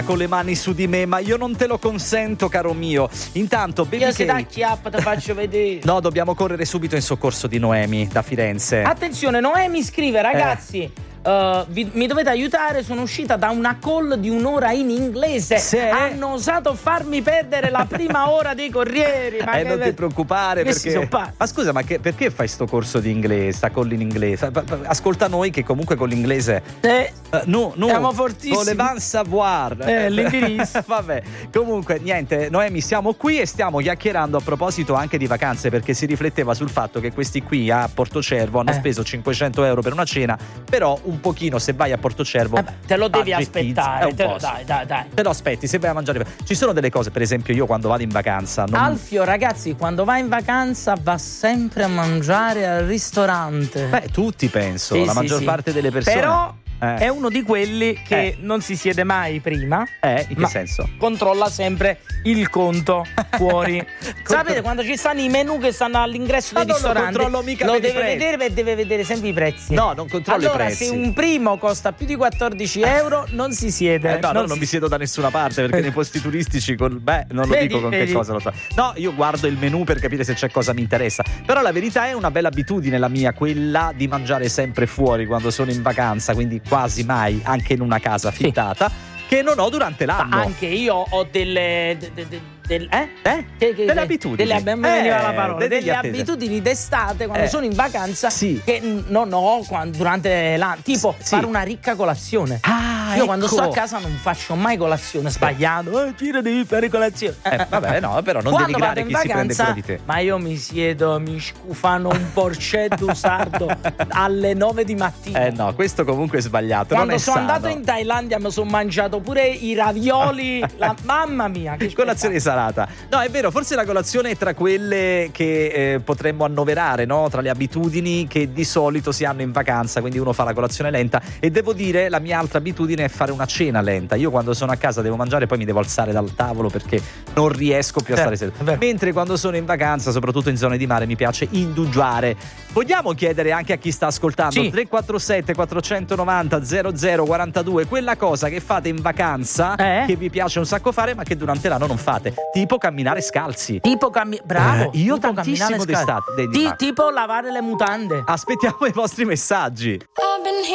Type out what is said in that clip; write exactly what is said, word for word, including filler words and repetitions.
con le mani su di me, ma io non te lo consento, caro mio. Intanto Baby Io se K, da chiappa te faccio vedere. no, dobbiamo correre subito in soccorso di Noemi da Firenze. Attenzione, Noemi scrive: ragazzi, Uh, vi, mi dovete aiutare, sono uscita da una call di un'ora in inglese. Sì. Hanno osato farmi perdere la prima ora dei corrieri. Ma eh, che non ve- ti preoccupare, Questi perché sono pazzi. ma scusa, ma che, perché fai sto corso di inglese, sta call in inglese? Pa- pa- Ascolta noi che comunque con l'inglese Eh, Uh, no, no, Siamo fortissimi. volevamo savoir. Eh, l'indirizzo. Vabbè, comunque niente, Noemi, siamo qui e stiamo chiacchierando a proposito anche di vacanze, perché si rifletteva sul fatto che questi qui a Portocervo hanno Eh. speso cinquecento euro per una cena, però un pochino se vai a Portocervo eh beh, te lo devi budgetizzi, è aspettare. un Te lo, po', sì. dai, dai, dai. Te lo aspetti, se vai a mangiare. Ci sono delle cose, per esempio io quando vado in vacanza non... Alfio, ragazzi, quando va in vacanza va sempre a mangiare al ristorante. Beh, tutti penso, Sì, la sì, maggior sì. parte delle persone. Però Eh. è uno di quelli che Eh. non si siede mai prima. Eh, in che ma senso? controlla sempre il conto fuori. Sapete quando ci stanno i menù che stanno all'ingresso Ma dei non lo ristoranti? controllo mica lo per i deve prezzi. vedere e deve vedere sempre i prezzi. No, non controllo allora, i prezzi. se un primo costa più di quattordici euro, non si siede. Eh, no, no, non si- mi siedo da nessuna parte, perché nei posti turistici col, beh, non lo Vedi, dico con vedi. che cosa lo fa. No, io guardo il menù per capire se c'è cosa mi interessa. Però la verità è una bella abitudine la mia, quella di mangiare sempre fuori quando sono in vacanza, quindi quasi mai anche in una casa affittata, che non ho durante Ma l'anno. anche io ho delle. de- de- de- del- Eh? Eh? Che- che- Delle che- abitudini. delle, ab- mi veniva la Eh, parola, degli delle attese. abitudini d'estate quando Eh. sono in vacanza Sì. che n- non ho quan- durante l'anno, tipo Sì. fare una ricca colazione. Ah, Io ecco. quando sto a casa non faccio mai colazione, sbagliato. Eh, Ciro, devi fare colazione. Eh, vabbè, no, però non Quando devi vado grare in chi si prende vacanza, cura di te. ma io mi siedo, mi scufano un porcetto sardo alle nove di mattina. Eh no, questo comunque è sbagliato. Quando non è sono sano. andato in Thailandia mi sono mangiato pure i ravioli. la, mamma mia, che Colazione salata. No, è vero, forse la colazione è tra quelle che eh, potremmo annoverare, no? Tra le abitudini che di solito si hanno in vacanza, quindi uno fa la colazione lenta. E devo dire, la mia altra abitudine è fare una cena lenta. Io quando sono a casa devo mangiare e poi mi devo alzare dal tavolo perché non riesco più a Eh, stare è seduto. vero. Mentre quando sono in vacanza, soprattutto in zone di mare, mi piace indugiare. Vogliamo chiedere anche a chi sta ascoltando, Sì. tre quattro sette quattrocentonovanta zero zero quarantadue, quella cosa che fate in vacanza Eh? che vi piace un sacco fare ma che durante l'anno non fate, tipo camminare scalzi. Tipo cammi- bravo, Eh, io tipo tantissimo camminare scalzi. d'estate, vedi, Ti- ma- tipo lavare le mutande. Aspettiamo i vostri messaggi. I've been